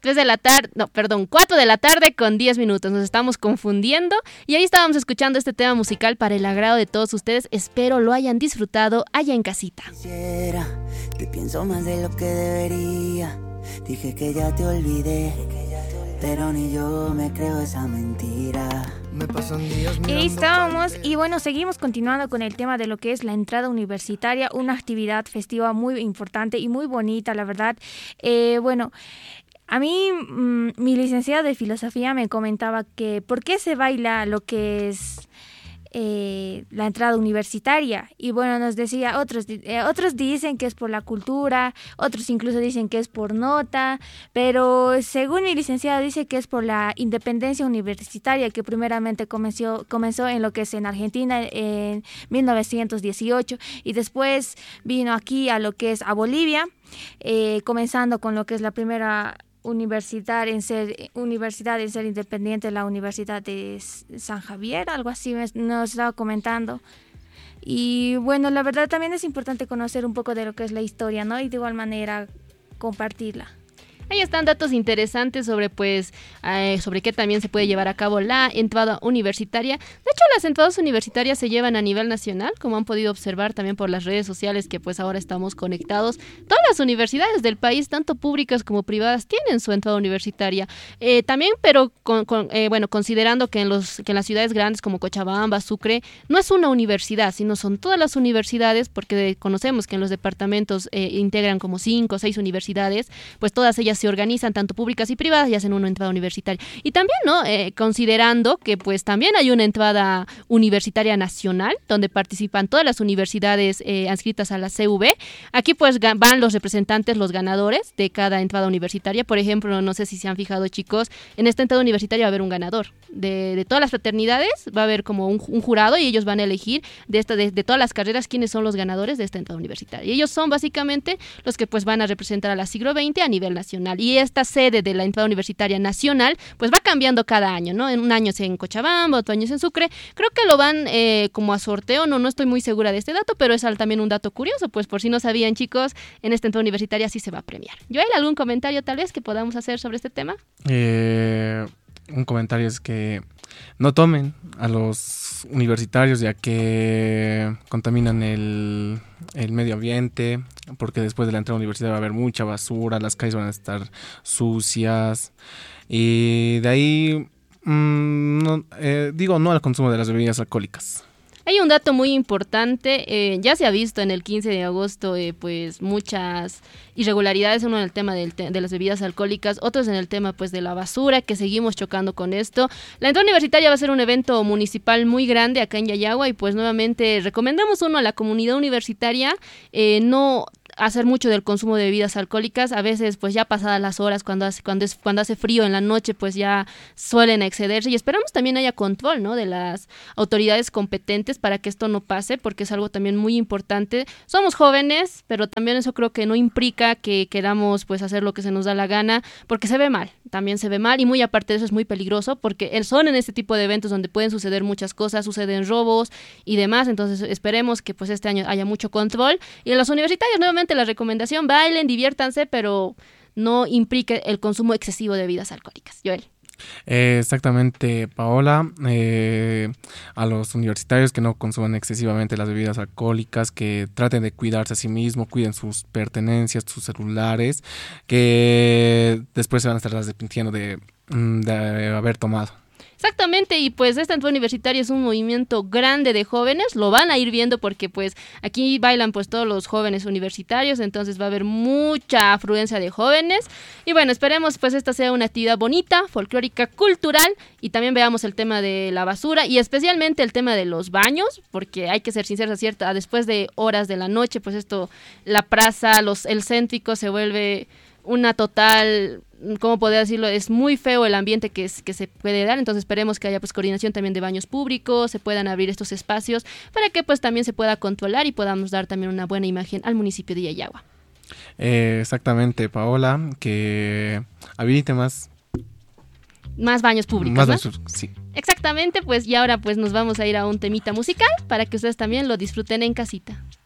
3 de la tarde, no, perdón, 4 de la tarde con 10 minutos. Nos estamos confundiendo. Y ahí estábamos escuchando este tema musical para el agrado de todos ustedes. Espero lo hayan disfrutado allá en casita. Te pienso más de lo que debería. Dije que ya te olvidé, pero ni yo me creo esa mentira. Me pasan días mirando. Ahí estábamos y bueno, seguimos continuando con el tema de lo que es la entrada universitaria, una actividad festiva muy importante y muy bonita, la verdad. Bueno, a mí mi licenciada de filosofía me comentaba que ¿por qué se baila lo que es la entrada universitaria? Y bueno, nos decía, otros dicen que es por la cultura, otros incluso dicen que es por nota, pero según mi licenciada dice que es por la independencia universitaria, que primeramente comenzó en lo que es en Argentina en 1918 y después vino aquí a lo que es a Bolivia, comenzando con lo que es la primera universidad en ser independiente, la Universidad de San Javier, algo así nos estaba comentando. Y bueno, la verdad también es importante conocer un poco de lo que es la historia, ¿no? Y de igual manera compartirla. Ahí están datos interesantes sobre sobre qué también se puede llevar a cabo la entrada universitaria. De hecho, las entradas universitarias se llevan a nivel nacional, como han podido observar también por las redes sociales que pues ahora estamos conectados. Todas las universidades del país, tanto públicas como privadas, tienen su entrada universitaria. También, pero considerando que en las ciudades grandes como Cochabamba, Sucre, no es una universidad, sino son todas las universidades, porque conocemos que en los departamentos integran como 5 o 6 universidades, pues todas ellas se organizan, tanto públicas y privadas, y hacen una entrada universitaria. Y también, ¿no? Considerando que pues también hay una entrada universitaria nacional, donde participan todas las universidades adscritas a la CV. Aquí pues van los representantes, los ganadores de cada entrada universitaria. Por ejemplo, no sé si se han fijado, chicos, en esta entrada universitaria va a haber un ganador. De todas las fraternidades va a haber como un jurado, y ellos van a elegir de todas las carreras quiénes son los ganadores de esta entrada universitaria. Y ellos son básicamente los que pues van a representar a la siglo XX a nivel nacional. Y esta sede de la entrada universitaria nacional pues va cambiando cada año, ¿no? En un año es en Cochabamba, otro año es en Sucre. Creo que lo van como a sorteo, no estoy muy segura de este dato, pero es también un dato curioso, pues por si no sabían, chicos, en esta entrada universitaria sí se va a premiar. Joel, ¿algún comentario tal vez que podamos hacer sobre este tema? Un comentario es que no tomen a los universitarios, ya que contaminan el medio ambiente, porque después de la entrada universitaria va a haber mucha basura, las calles van a estar sucias, y de ahí digo no al consumo de las bebidas alcohólicas. Hay un dato muy importante, ya se ha visto en el 15 de agosto pues muchas irregularidades, uno en el tema de las bebidas alcohólicas, otros en el tema pues de la basura, que seguimos chocando con esto. La entrada universitaria va a ser un evento municipal muy grande acá en Yayagua, y pues nuevamente recomendamos a la comunidad universitaria no hacer mucho del consumo de bebidas alcohólicas. A veces pues ya pasadas las horas, cuando hace frío en la noche, pues ya suelen excederse, y esperamos también haya control, ¿no?, de las autoridades competentes para que esto no pase, porque es algo también muy importante. Somos jóvenes, pero también eso creo que no implica que queramos pues hacer lo que se nos da la gana, porque se ve mal, también se ve mal, y muy aparte de eso es muy peligroso, porque son en este tipo de eventos donde pueden suceder muchas cosas, suceden robos y demás. Entonces esperemos que pues este año haya mucho control, y en los universitarios nuevamente la recomendación: bailen, diviértanse, pero no implique el consumo excesivo de bebidas alcohólicas. Joel. Exactamente, Paola. A los universitarios que no consuman excesivamente las bebidas alcohólicas, que traten de cuidarse a sí mismos, cuiden sus pertenencias, sus celulares, que después se van a estar arrepintiendo de haber tomado. Exactamente, y pues esta entrada universitaria es un movimiento grande de jóvenes, lo van a ir viendo porque pues aquí bailan pues todos los jóvenes universitarios, entonces va a haber mucha afluencia de jóvenes, y bueno, esperemos pues esta sea una actividad bonita, folclórica, cultural, y también veamos el tema de la basura y especialmente el tema de los baños, porque hay que ser sinceros, cierta, después de horas de la noche, pues esto, la plaza, el céntrico se vuelve una total, ¿cómo podría decirlo? Es muy feo el ambiente que se puede dar, entonces esperemos que haya pues coordinación también de baños públicos, se puedan abrir estos espacios para que pues también se pueda controlar y podamos dar también una buena imagen al municipio de Yayagua. Exactamente, Paola, que habilite más baños públicos, más ¿no? baños, sí. Exactamente, pues y ahora pues nos vamos a ir a un temita musical para que ustedes también lo disfruten en casita.